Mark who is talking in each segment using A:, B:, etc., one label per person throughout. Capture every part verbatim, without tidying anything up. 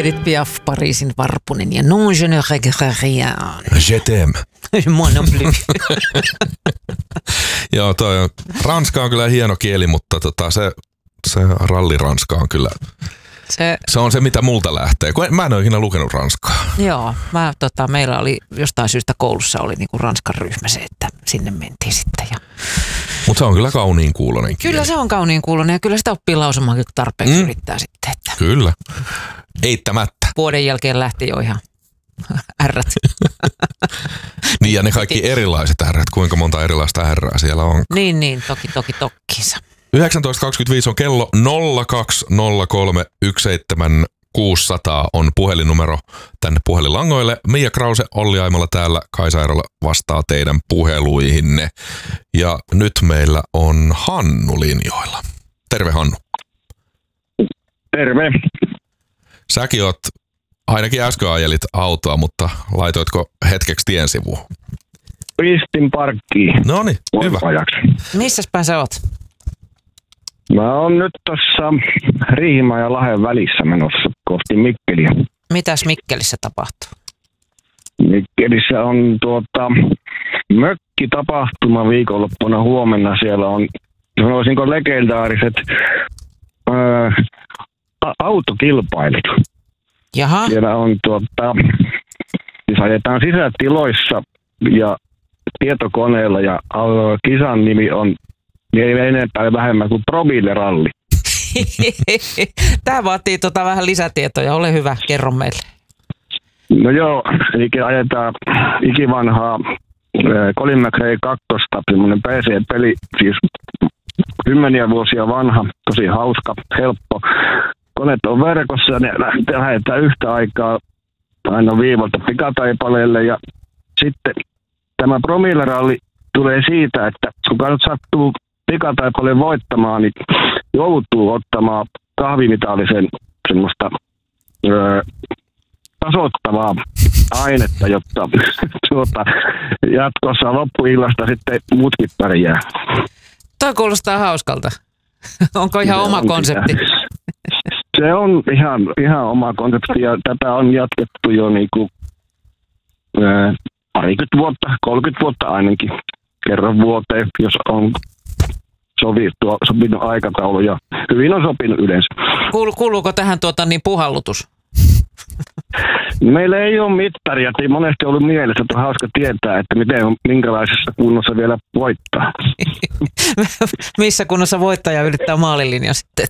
A: Edith Piaf, Pariisin varpunen ja non je ne regrette rien.
B: Je t'aime.
A: Moi non plus.
B: Joo, toi on, ranska on kyllä hieno kieli, mutta tota, se, se ralliranska on kyllä,
A: Se,
B: se on se mitä multa lähtee. Kun en, mä en ole ikinä lukenut ranskaa.
A: joo, mä, tota, meillä oli jostain syystä koulussa oli niinku ranskan ryhmä se, että sinne mentiin sitten. Ja...
B: Mutta se on kyllä kauniin kuulonen kieli.
A: Kyllä se on kauniin kuulonen ja kyllä sitä oppii lausumaan, kun tarpeeksi mm. yrittää sitten. Että
B: Kyllä, eittämättä.
A: vuoden jälkeen lähti jo ihan ärrät.
B: Niin ja ne kaikki erilaiset ärrät, kuinka monta erilaista ärrää siellä on.
A: Niin, niin, toki, toki, tokkinsa.
B: yhdeksäntoista kaksikymmentäviisi on kello nolla kaksi nolla kolme yksi seitsemän kuusi nolla nolla on puhelinnumero tänne puhelinlangoille. Mia Krause, Olli Aimola täällä, Kaisa Erola vastaa teidän puheluihinne. Ja nyt meillä on Hannu linjoilla. Terve Hannu.
C: Terve.
B: Säkin oot, ainakin äsken ajelit autoa, mutta laitoitko hetkeksi tien sivuun?
C: Pistin parkkiin.
B: No niin, hyvä.
A: Missäs päin sä oot?
C: Mä oon nyt tuossa Riihimäen ja Lahden välissä menossa kohti Mikkeliä.
A: Mitäs Mikkelissä tapahtuu?
C: Mikkelissä on tuota mökkitapahtuma viikonloppuna huomenna. Siellä on, sanoisinko legendaariset ää, autokilpailut.
A: Jaha.
C: Siellä on tuota, siis ajetaan sisätiloissa ja tietokoneella ja kisan nimi on ei enempää vähemmän kuin promilleralli.
A: Tämä vaatii tota vähän lisätietoja. Ole hyvä, kerro meille.
C: No joo, eli ajetaan ikivanhaa Colin McRae kakkosta, semmoinen P C-peli, siis kymmeniä vuosia vanha, tosi hauska, helppo. Koneet on verkossa ja ne lähdetään yhtä aikaa aina viivalta pikataipaleelle ja sitten tämä promilleralli tulee siitä, että kun nyt sattuu pikataipaleen voittamaan, niin joutuu ottamaan kahvimitallisen semmoista öö, tasoittavaa ainetta, jotta tuota, jatkossa loppuillasta sitten muutkin pärjää.
A: Toi kuulostaa hauskalta. Onko ihan
C: se
A: oma
C: on
A: konsepti?
C: Sitä. Se on ihan, ihan oma konsepti ja tätä on jatkettu jo niinku, öö, parikymmentä vuotta, kolmekymmentä vuotta ainakin kerran vuoteen, jos on sovittu, sopinut aikataulu ja hyvin on sopinut yleensä.
A: Kuulu, kuuluuko tähän tuota niin puhallutus?
C: Meillä ei ole mittaria, ei monesti ollut mielessä, että on hauska tietää, että miten on, minkälaisessa kunnossa vielä voittaa.
A: Missä kunnossa voittaja ylittää maalilinja sitten?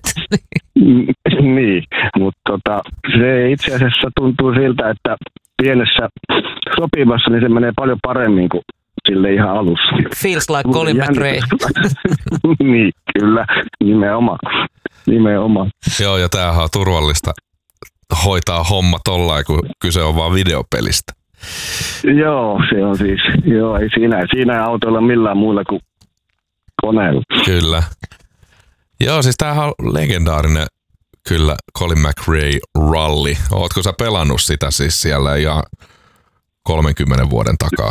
C: Niin, mutta tota, se itse asiassa tuntuu siltä, että pienessä sopivassa niin se menee paljon paremmin kuin sille ihan alussa.
A: Feels like Colin McRae.
C: Niin, kyllä, nimenomaan. nimenomaan.
B: Joo, ja tämähän on turvallista hoitaa homma tollain, kun kyse on vaan videopelistä.
C: Joo, se on siis, joo, ei siinä, siinä ei autoilla millään muulla kuin koneella.
B: Kyllä. Joo, siis tämähän on legendaarinen kyllä Colin McRae Rally. Ootko sä pelannut sitä siis siellä ihan kolmenkymmenen vuoden takaa?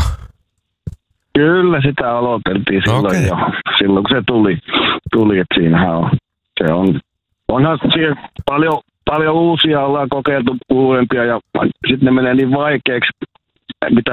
C: Kyllä, sitä aloiteltiin silloin okay. jo, silloin kun se tuli, tuli että siinähän on, se on, onhan siellä paljon, paljon uusia ollaan kokeiltu uudempia ja sitten ne menee niin vaikeaksi, mitä